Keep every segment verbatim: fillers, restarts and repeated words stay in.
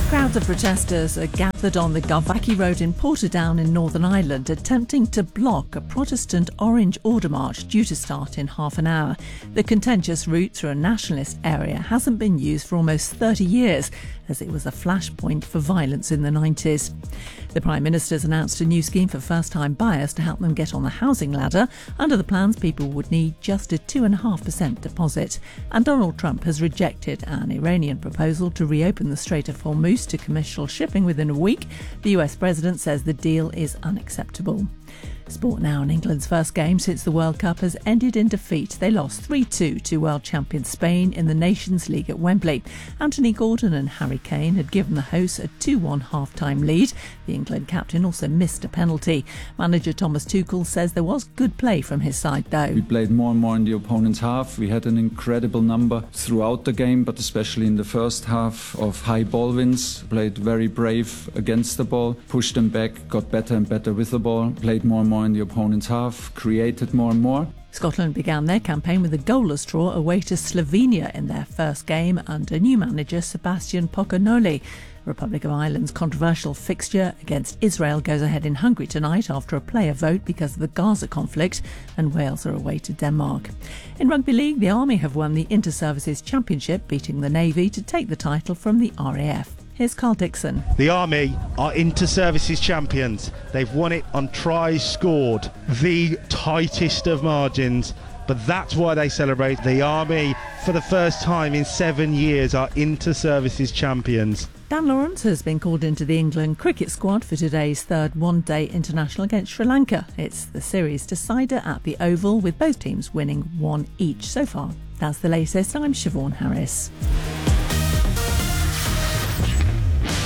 Crowds of protesters are gathered on the Garvackie Road in Portadown in Northern Ireland, attempting to block a Protestant Orange Order March due to start in half an hour. The contentious route through a nationalist area hasn't been used for almost thirty years, as it was a flashpoint for violence in the nineties. The Prime Minister's announced a new scheme for first-time buyers to help them get on the housing ladder. Under the plans, people would need just a two point five percent deposit. And Donald Trump has rejected an Iranian proposal to reopen the Strait of Hormuz to commercial shipping within a week. The U S president says the deal is unacceptable. Sport now, and England's first game since the World Cup has ended in defeat. They lost three two to world champion Spain in the Nations League at Wembley. Anthony Gordon and Harry Kane had given the hosts a two one half-time lead. The England captain also missed a penalty. Manager Thomas Tuchel says there was good play from his side though. We played more and more in the opponent's half. We had an incredible number throughout the game, but especially in the first half of high ball wins. Played very brave against the ball, pushed them back, got better and better with the ball, played more and more in the opponent's half, created more and more. Scotland began their campaign with a goalless draw away to Slovenia in their first game under new manager Sebastian Pocognoli. Republic of Ireland's controversial fixture against Israel goes ahead in Hungary tonight after a player vote because of the Gaza conflict, and Wales are away to Denmark. In rugby league, the Army have won the Inter-Services Championship, beating the Navy to take the title from the R A F. Here's Carl Dixon. The Army are Inter-Services champions. They've won it on tries scored, the tightest of margins, but that's why they celebrate. The Army, for the first time in seven years, are Inter-Services champions. Dan Lawrence has been called into the England cricket squad for today's third one-day international against Sri Lanka. It's the series decider at the Oval, with both teams winning one each so far. That's the latest. I'm Siobhan Harris.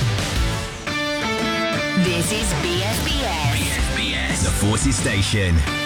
This is B S B S. B S B S, the Forces Station.